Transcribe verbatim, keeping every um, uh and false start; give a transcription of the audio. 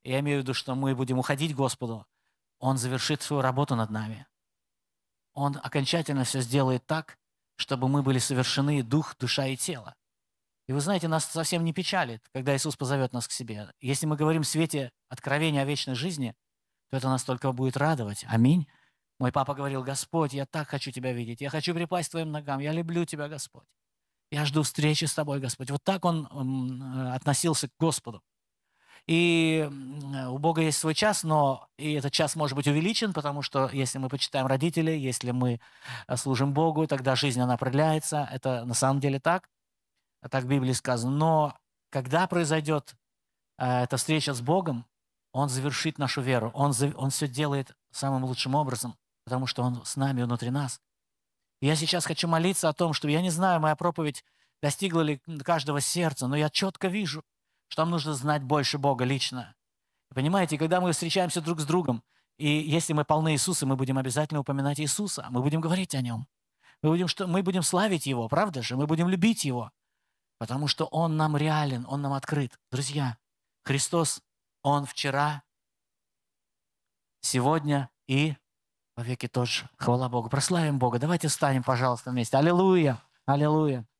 я имею в виду, что мы будем уходить к Господу, Он завершит свою работу над нами. Он окончательно все сделает так, чтобы мы были совершены дух, душа и тело. И вы знаете, нас совсем не печалит, когда Иисус позовет нас к себе. Если мы говорим в свете откровения о вечной жизни, то это нас только будет радовать. Аминь. Мой папа говорил: Господь, я так хочу Тебя видеть, я хочу припасть к Твоим ногам, я люблю Тебя, Господь. Я жду встречи с Тобой, Господь. Вот так он м, э, относился к Господу. И м, э, у Бога есть свой час, но и этот час может быть увеличен, потому что если мы почитаем родителей, если мы э, служим Богу, тогда жизнь, она продляется. Это на самом деле так, а так в Библии сказано. Но когда произойдет э, эта встреча с Богом, Он завершит нашу веру, Он, за- он все делает самым лучшим образом, потому что Он с нами внутри нас. И я сейчас хочу молиться о том, что я не знаю, моя проповедь достигла ли каждого сердца, но я четко вижу, что нам нужно знать больше Бога лично. Понимаете, когда мы встречаемся друг с другом, и если мы полны Иисуса, мы будем обязательно упоминать Иисуса, мы будем говорить о Нем. Мы будем, что, мы будем славить Его, правда же? Мы будем любить Его, потому что Он нам реален, Он нам открыт. Друзья, Христос, Он вчера, сегодня и во веки тот же. Хвала Богу. Прославим Бога. Давайте встанем, пожалуйста, вместе. Аллилуйя! Аллилуйя!